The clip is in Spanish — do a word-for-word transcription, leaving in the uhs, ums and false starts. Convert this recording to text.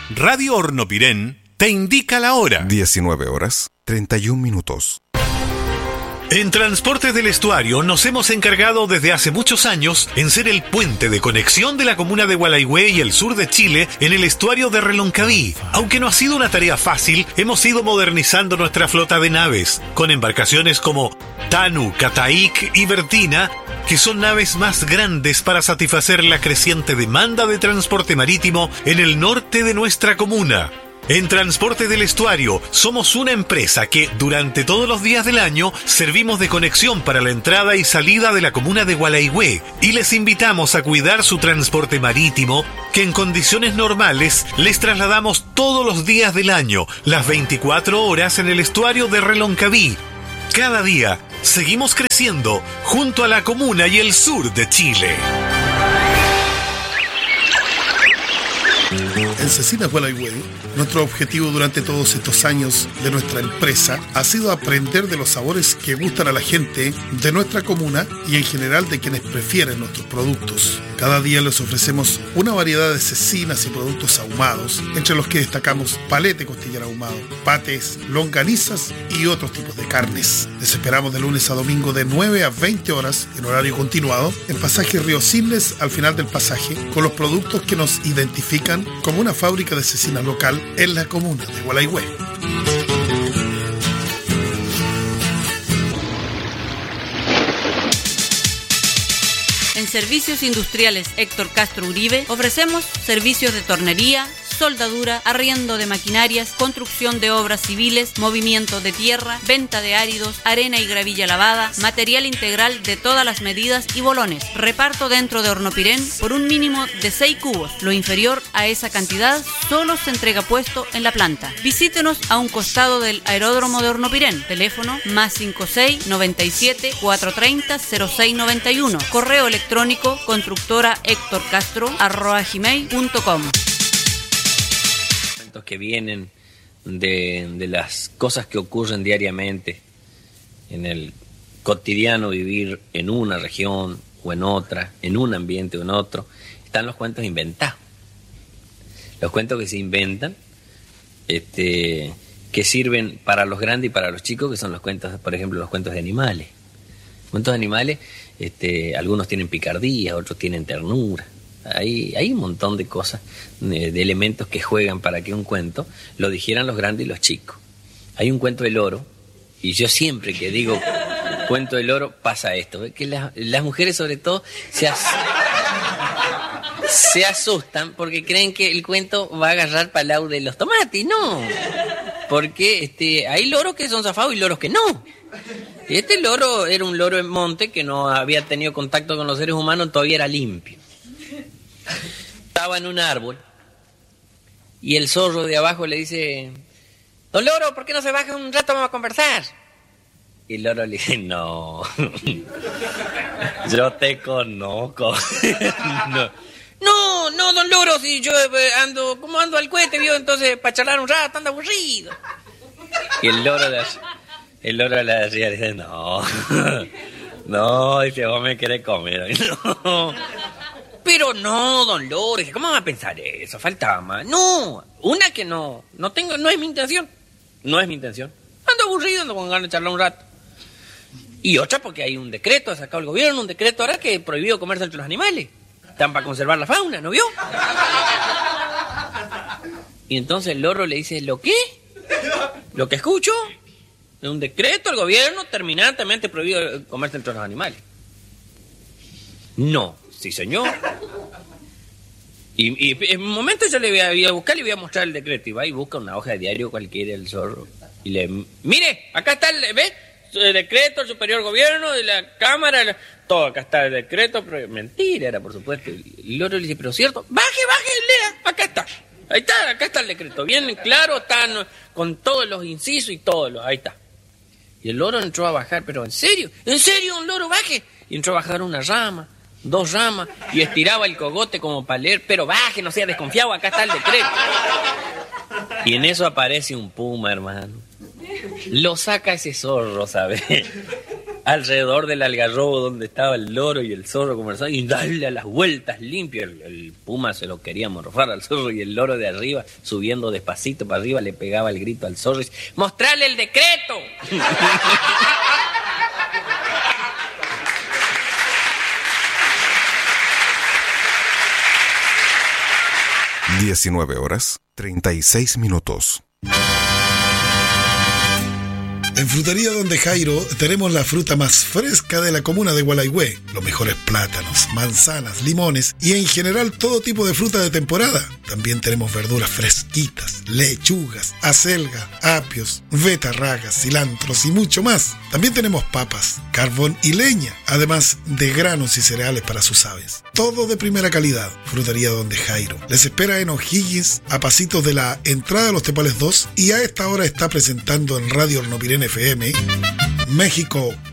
Radio Hornopirén te indica la hora. diecinueve horas, treinta y un minutos. En Transportes del Estuario nos hemos encargado desde hace muchos años en ser el puente de conexión de la comuna de Gualaihue y el sur de Chile en el estuario de Reloncaví. Aunque no ha sido una tarea fácil, hemos ido modernizando nuestra flota de naves, con embarcaciones como Tanu, Cataik y Bertina, que son naves más grandes para satisfacer la creciente demanda de transporte marítimo en el norte de nuestra comuna. En Transporte del Estuario somos una empresa que durante todos los días del año servimos de conexión para la entrada y salida de la comuna de Gualaihue y les invitamos a cuidar su transporte marítimo, que en condiciones normales les trasladamos todos los días del año, las veinticuatro horas en el estuario de Reloncaví. Cada día seguimos creciendo junto a la comuna y el sur de Chile. En Cecinas Gualaihue, nuestro objetivo durante todos estos años de nuestra empresa ha sido aprender de los sabores que gustan a la gente de nuestra comuna y en general de quienes prefieren nuestros productos. Cada día les ofrecemos una variedad de cecinas y productos ahumados, entre los que destacamos palete costillar ahumado, pates, longanizas y otros tipos de carnes. Les esperamos de lunes a domingo de nueve a veinte horas en horario continuado en pasaje Río Cisnes, al final del pasaje, con los productos que nos identifican como una fábrica de cecina local en la comuna de Gualaihue. En Servicios Industriales Héctor Castro Uribe ofrecemos servicios de tornería, soldadura, arriendo de maquinarias, construcción de obras civiles, movimiento de tierra, venta de áridos, arena y gravilla lavada, material integral de todas las medidas y bolones. Reparto dentro de Hornopirén por un mínimo de seis cubos. Lo inferior a esa cantidad solo se entrega puesto en la planta. Visítenos a un costado del aeródromo de Hornopirén. Teléfono más cinco seis noventa y siete cuatrocientos treinta cero seis noventa y uno. Correo electrónico constructora Héctor Castro arroba gmail punto com. Que vienen de, de las cosas que ocurren diariamente en el cotidiano vivir en una región o en otra, en un ambiente o en otro, están los cuentos inventados. Los cuentos que se inventan, este, que sirven para los grandes y para los chicos, que son los cuentos, por ejemplo, los cuentos de animales. Cuentos de animales, este, algunos tienen picardía, otros tienen ternura. Hay, hay un montón de cosas, de, de elementos que juegan para que un cuento lo digieran los grandes y los chicos. Hay un cuento del oro, y yo siempre que digo cuento del oro pasa esto, que la, las mujeres sobre todo se, as, se asustan porque creen que el cuento va a agarrar palau de los tomates. No, porque este, hay loros que son zafados y loros que no. Este loro era un loro en monte que no había tenido contacto con los seres humanos, todavía era limpio. Estaba en un árbol y el zorro de abajo le dice: don Loro, ¿por qué no se baja un rato? Vamos a conversar. Y el loro le dice: no, yo te conozco. no. no, no, don Loro, si yo ando, como ando al cohete, vio, entonces para charlar un rato, anda aburrido. Y el loro de allá, el loro de allá dice: no, no, dice, vos me querés comer. No. Pero no, don Loro, ¿cómo va a pensar eso? Faltaba más. No, una que no, no tengo, no es mi intención. No es mi intención. Ando aburrido, ando con ganas de charlar un rato. Y otra porque hay un decreto, ha sacado el gobierno un decreto ahora que prohibió comerse entre los animales. Están para conservar la fauna, ¿no vio? Y entonces el loro le dice: ¿lo qué? ¿Lo que escucho? De un decreto, el gobierno terminantemente prohibió comerse entre los animales. No. Sí, señor. Y, y en un momento yo le voy a, voy a buscar y le voy a mostrar el decreto. Y va y busca una hoja de diario cualquiera, el zorro. Y le... Mire, acá está el... ¿Ves? El decreto, el superior gobierno, de la cámara, la, todo. Acá está el decreto. Pero mentira era, por supuesto. Y el loro le dice: pero cierto. Baje, baje, lea. Acá está. Ahí está, acá está el decreto. Bien claro, está con todos los incisos y todos los... Ahí está. Y el loro entró a bajar. Pero ¿en serio? ¿En serio un loro baje? Y entró a bajar una rama, dos ramas, y estiraba el cogote como para leer: pero baje, no sea desconfiado, acá está el decreto. Y en eso aparece un puma, hermano. Lo saca ese zorro, ¿sabes? alrededor del algarrobo donde estaba el loro y el zorro conversando y darle a las vueltas limpio. El, el puma se lo quería morfar al zorro y el loro de arriba, subiendo despacito para arriba, le pegaba el grito al zorro y dice, ¡mostrarle el decreto! diecinueve horas, treinta y seis minutos. En Frutería Donde Jairo tenemos la fruta más fresca de la comuna de Gualaihue, los mejores plátanos, manzanas, limones y en general todo tipo de fruta de temporada. También tenemos verduras fresquitas, lechugas, acelga, apios, betarragas, cilantros y mucho más. También tenemos papas, carbón y leña, además de granos y cereales para sus aves. Todo de primera calidad. Frutería Donde Jairo les espera en O'Higgins, a pasitos de la entrada de los Tepales dos, y a esta hora está presentando en Radio Hornopirén F M México